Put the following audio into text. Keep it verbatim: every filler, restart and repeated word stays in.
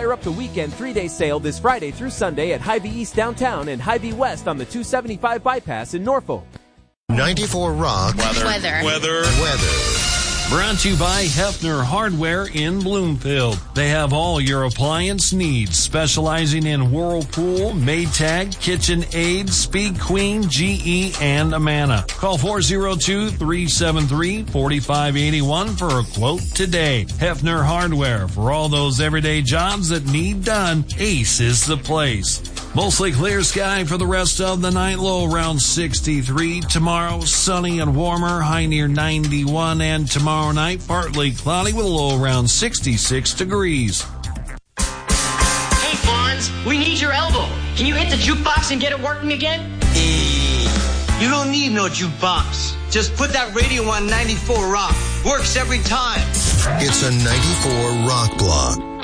Fire up the weekend three-day sale this Friday through Sunday at Hy-Vee East downtown and Hy-Vee West on the two seventy-five bypass in Norfolk. ninety-four Rock. Weather. Weather. Weather. Weather. Brought to you by Hefner Hardware in Bloomfield. They have all your appliance needs, specializing in Whirlpool, Maytag, KitchenAid, Speed Queen, G E, and Amana. Call four oh two, three seven three, four five eight one for a quote today. Hefner Hardware. For all those everyday jobs that need done, Ace is the place. Mostly clear sky for the rest of the night, low around sixty-three. Tomorrow, sunny and warmer, high near ninety-one. And tomorrow night, partly cloudy with a low around sixty-six degrees. Hey, Fonz, we need your elbow. Can you hit the jukebox and get it working again? Hey, you don't need no jukebox. Just put that radio on ninety-four Rock. Works every time. It's a ninety-four Rock Block.